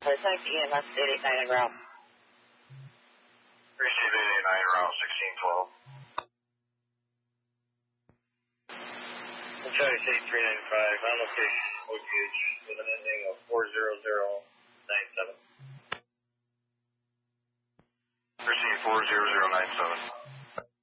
Thank you, EMS 889 en route. Receive 889 route 1612. Charlie City 395, on location, OTH, with an ending of 40097. Receive 40097.